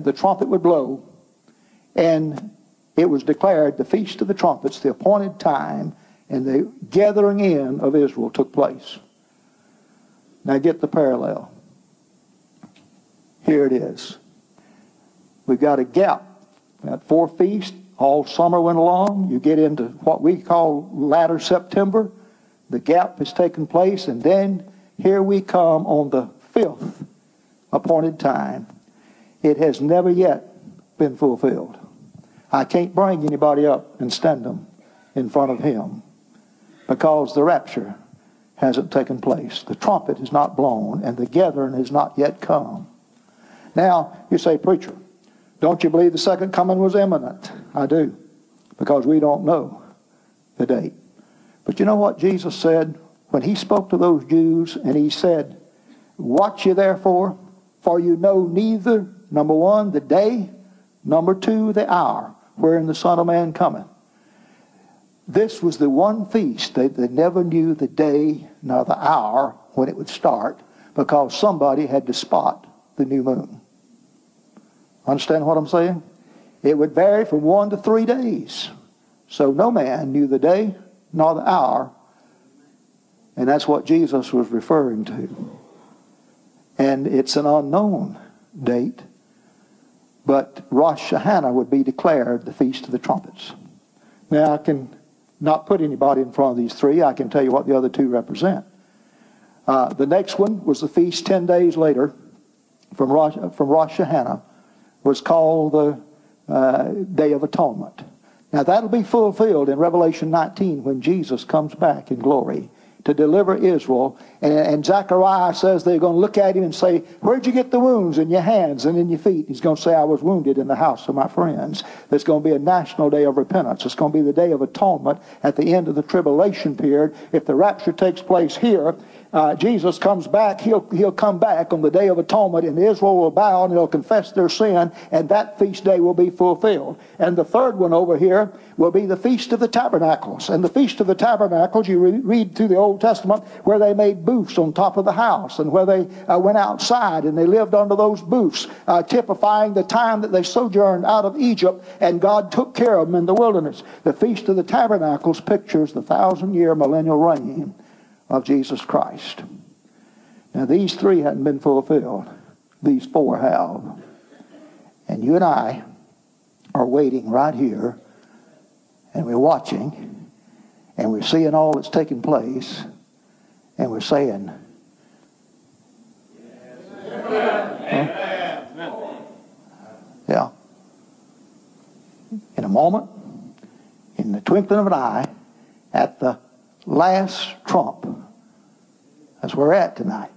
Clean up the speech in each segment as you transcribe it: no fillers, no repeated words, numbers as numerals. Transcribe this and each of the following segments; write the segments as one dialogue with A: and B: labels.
A: then the trumpet would blow, and it was declared the Feast of the Trumpets, the appointed time, and the gathering in of Israel took place. Now get the parallel. Here it is. We've got a gap. That 4 feasts, all summer went along. You get into what we call latter September. The gap has taken place, and then here we come on the 5th appointed time. It has never yet been fulfilled. I can't bring anybody up and stand them in front of him because the rapture hasn't taken place. The trumpet is not blown, and the gathering has not yet come. Now, you say, preacher, don't you believe the second coming was imminent? I do, because we don't know the date. But you know what Jesus said when he spoke to those Jews, and he said, watch ye therefore, for you know neither, number 1, the day, number 2, the hour, wherein the Son of Man cometh. This was the one feast they never knew the day nor the hour when it would start, because somebody had to spot the new moon. Understand what I'm saying? It would vary from 1 to 3 days. So no man knew the day nor the hour. And that's what Jesus was referring to. And it's an unknown date. But Rosh Hashanah would be declared the Feast of the Trumpets. Now I can not put anybody in front of these 3. I can tell you what the other 2 represent. The next one was the feast 10 days later from Rosh Hashanah, was called the Day of Atonement. Now that'll be fulfilled in Revelation 19 when Jesus comes back in glory to deliver Israel. And Zechariah says they're going to look at him and say, where'd you get the wounds in your hands and in your feet? He's going to say, I was wounded in the house of my friends. There's going to be a national day of repentance. It's going to be the Day of Atonement at the end of the tribulation period. If the rapture takes place here, Jesus comes back, he'll come back on the Day of Atonement, and Israel will bow and they'll confess their sin, and that feast day will be fulfilled. And the third one over here will be the Feast of the Tabernacles. And the Feast of the Tabernacles, you read through the Old Testament, where they made booths on top of the house, and where they went outside and they lived under those booths, typifying the time that they sojourned out of Egypt, and God took care of them in the wilderness. The Feast of the Tabernacles pictures the 1,000-year millennial reign of Jesus Christ. Now these 3 hadn't been fulfilled. These 4 have. And you and I are waiting right here, and we're watching, and we're seeing all that's taking place, and we're saying, yeah. In a moment, in the twinkling of an eye, at the last trump. That's where we're at tonight.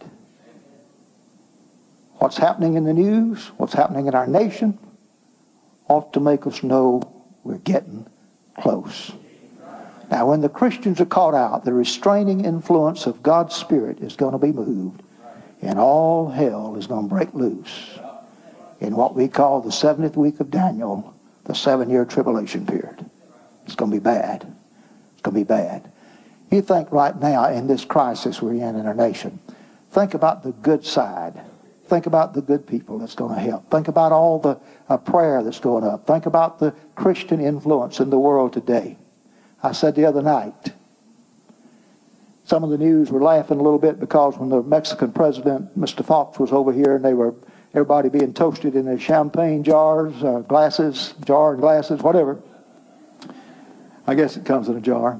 A: What's happening in the news, what's happening in our nation, ought to make us know we're getting close. Now, when the Christians are caught out, the restraining influence of God's Spirit is going to be moved, and all hell is going to break loose in what we call the 70th week of Daniel, the 7-year tribulation period. It's going to be bad. It's going to be bad. You think right now in this crisis we're in our nation, think about the good side. Think about the good people that's going to help. Think about all the prayer that's going up. Think about the Christian influence in the world today. I said the other night, some of the news were laughing a little bit because when the Mexican president, Mr. Fox, was over here, and everybody being toasted in their champagne jars, glasses, whatever. I guess it comes in a jar.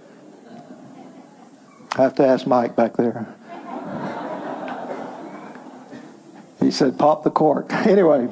A: I have to ask Mike back there. He said, pop the cork. Anyway,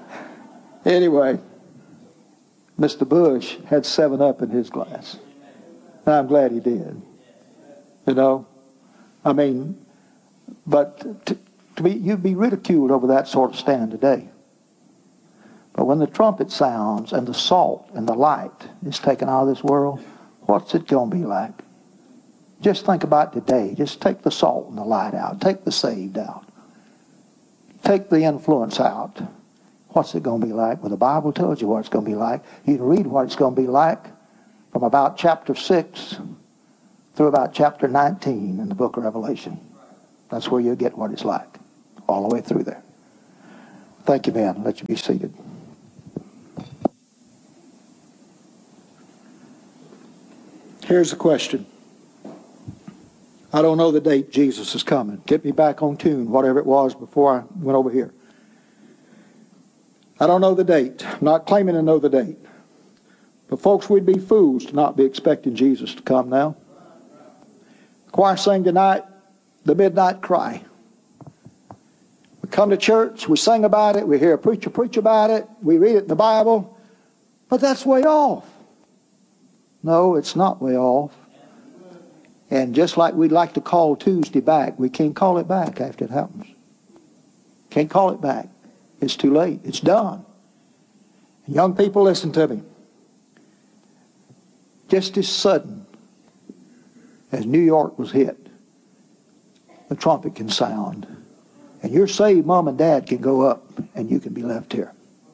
A: Mr. Bush had 7-Up in his glass. And I'm glad he did. You know? I mean, but you'd be ridiculed over that sort of stand today. But when the trumpet sounds and the salt and the light is taken out of this world, what's it going to be like? Just think about today. Just take the salt and the light out. Take the saved out. Take the influence out. What's it going to be like? Well, the Bible tells you what it's going to be like. You can read what it's going to be like from about chapter 6 through about chapter 19 in the book of Revelation. That's where you'll get what it's like. All the way through there. Thank you, man. Let you be seated. Here's the question. I don't know the date Jesus is coming. Get me back on tune, whatever it was before I went over here. I don't know the date. I'm not claiming to know the date. But folks, we'd be fools to not be expecting Jesus to come now. The choir sang tonight, the midnight cry. We come to church, we sing about it, we hear a preacher preach about it, we read it in the Bible, but that's way off. No, it's not way off. And just like we'd like to call Tuesday back, we can't call it back after it happens. Can't call it back. It's too late. It's done. And young people, listen to me. Just as sudden as New York was hit, the trumpet can sound. And your saved mom and dad can go up and you can be left here.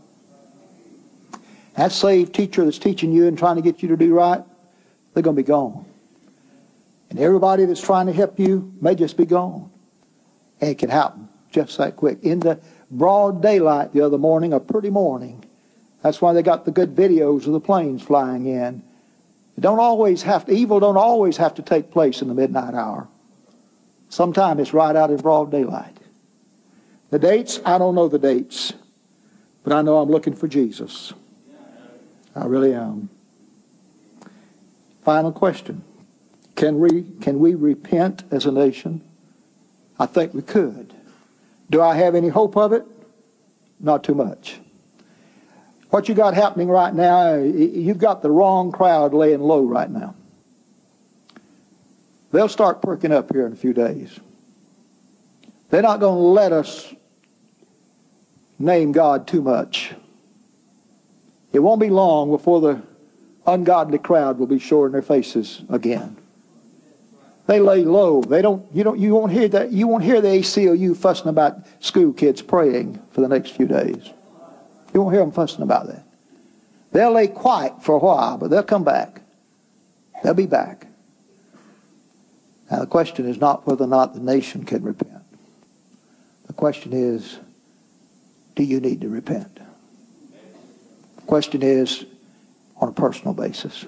A: That saved teacher that's teaching you and trying to get you to do right, they're going to be gone. And everybody that's trying to help you may just be gone. And it can happen just that quick. In the broad daylight the other morning, a pretty morning, that's why they got the good videos of the planes flying in. Evil don't always have to take place in the midnight hour. Sometimes it's right out in broad daylight. The dates, I don't know the dates. But I know I'm looking for Jesus. I really am. Final question. Can we repent as a nation? I think we could. Do I have any hope of it? Not too much. What you got happening right now, you've got the wrong crowd laying low right now. They'll start perking up here in a few days. They're not going to let us name God too much. It won't be long before the ungodly crowd will be showing their faces again. They lay low. You won't hear that. You won't hear the ACLU fussing about school kids praying for the next few days. You won't hear them fussing about that. They'll lay quiet for a while, but they'll come back. They'll be back. Now the question is not whether or not the nation can repent. The question is, do you need to repent? The question is, on a personal basis.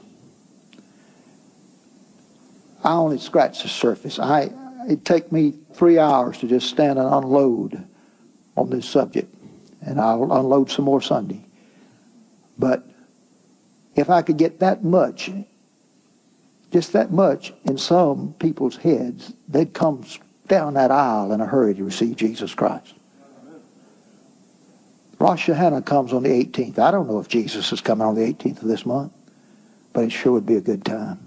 A: I only scratch the surface. It'd take me 3 hours to just stand and unload on this subject. And I'll unload some more Sunday. But if I could get that much, just that much in some people's heads, they'd come down that aisle in a hurry to receive Jesus Christ. Rosh Hashanah comes on the 18th. I don't know if Jesus is coming on the 18th of this month, but it sure would be a good time.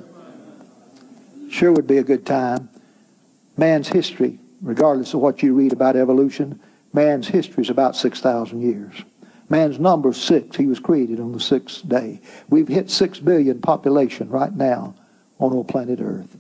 A: Sure would be a good time. Man's history, regardless of what you read about evolution, man's history is about 6,000 years. Man's number is 6. He was created on the 6th day. We've hit 6 billion population right now on old planet Earth.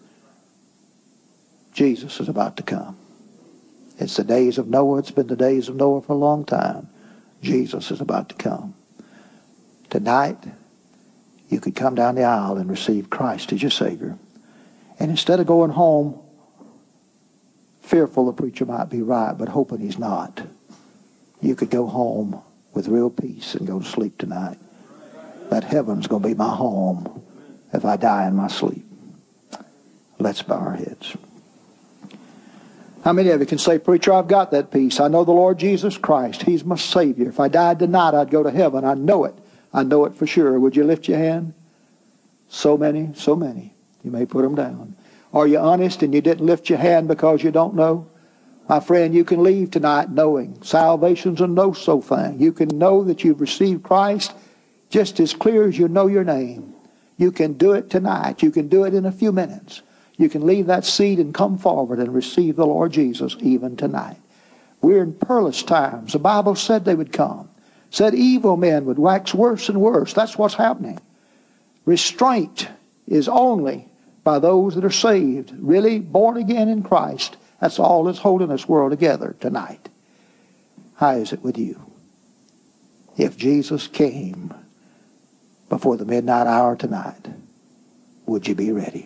A: Jesus is about to come. It's the days of Noah. It's been the days of Noah for a long time. Jesus is about to come. Tonight, you could come down the aisle and receive Christ as your Savior. And instead of going home fearful the preacher might be right, but hoping he's not, you could go home with real peace and go to sleep tonight. That heaven's going to be my home if I die in my sleep. Let's bow our heads. How many of you can say, preacher, I've got that peace. I know the Lord Jesus Christ. He's my Savior. If I died tonight, I'd go to heaven. I know it. I know it for sure. Would you lift your hand? So many, so many. You may put them down. Are you honest and you didn't lift your hand because you don't know? My friend, you can leave tonight knowing salvation's a no-so thing. You can know that you've received Christ just as clear as you know your name. You can do it tonight. You can do it in a few minutes. You can leave that seat and come forward and receive the Lord Jesus even tonight. We're in perilous times. The Bible said they would come. Said evil men would wax worse and worse. That's what's happening. Restraint is only by those that are saved, really born again in Christ. That's all that's holding this world together tonight. How is it with you? If Jesus came before the midnight hour tonight, would you be ready?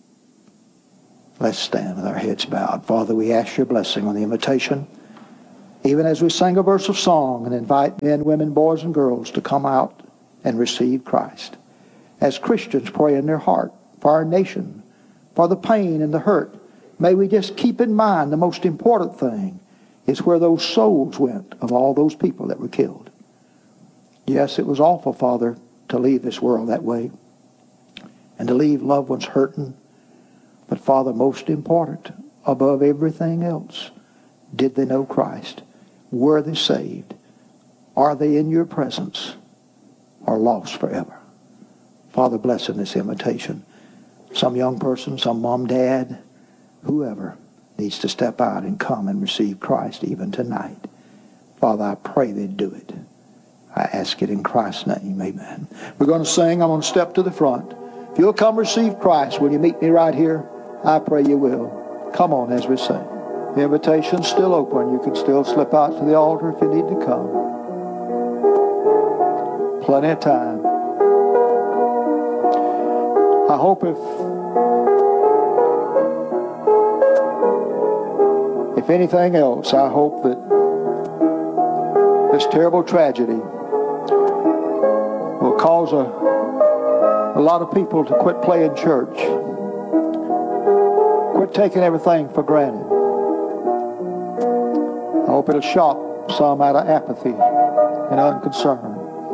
A: Let's stand with our heads bowed. Father, we ask your blessing on the invitation Even as we sing a verse of song and invite men, women, boys, and girls to come out and receive Christ. As Christians pray in their heart for our nation, for the pain and the hurt, may we just keep in mind the most important thing is where those souls went of all those people that were killed. Yes, it was awful, Father, to leave this world that way and to leave loved ones hurting. But Father, most important, above everything else, did they know Christ? Were they saved? Are they in your presence? Or lost forever? Father, bless in this invitation. Some young person, some mom, dad, whoever needs to step out and come and receive Christ even tonight. Father, I pray they'd do it. I ask it in Christ's name. Amen. We're going to sing. I'm going to step to the front. If you'll come receive Christ, will you meet me right here? I pray you will. Come on as we sing. The invitation's still open. You can still slip out to the altar if you need to come. Plenty of time. I hope if anything else, I hope that this terrible tragedy will cause a lot of people to quit playing church. Quit taking everything for granted. I hope it'll shock some out of apathy and unconcern.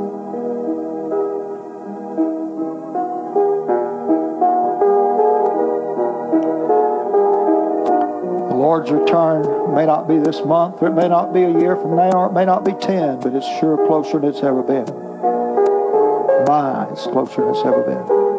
A: The Lord's return may not be this month, or it may not be a year from now, or it may not be 10, but it's sure closer than it's ever been. My, it's closer than it's ever been.